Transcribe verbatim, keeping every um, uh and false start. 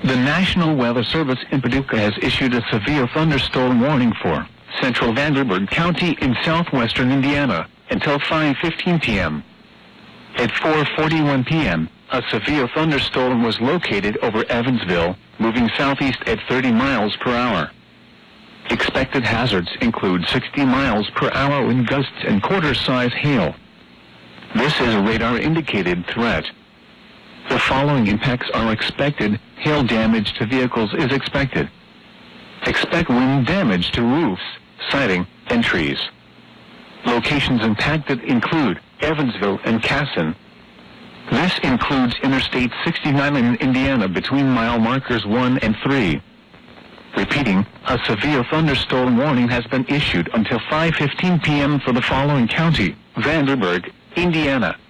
The National Weather Service in Paducah has issued a severe thunderstorm warning for central Vanderburgh County in southwestern Indiana until five fifteen p m At four forty-one p m, a severe thunderstorm was located over Evansville, moving southeast at thirty miles per hour. Expected hazards include sixty miles per hour wind gusts and quarter-size hail. This is a radar-indicated threat. The following impacts are expected. Hail damage to vehicles is expected. Expect wind damage to roofs, siding, and trees. Locations impacted include Evansville and Casson. This includes Interstate sixty-nine in Indiana between mile markers one and three. Repeating, a severe thunderstorm warning has been issued until five fifteen p m for the following county: Vanderburgh, Indiana,